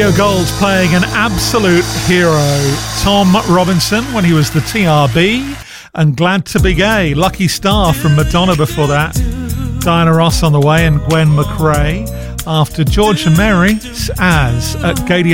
Radio Gold playing an absolute hero. Tom Robinson when he was the TRB, and Glad to Be Gay. Lucky Star from Madonna before that. Diana Ross on the way, and Gwen McRae. After George and Mary, As at Gadio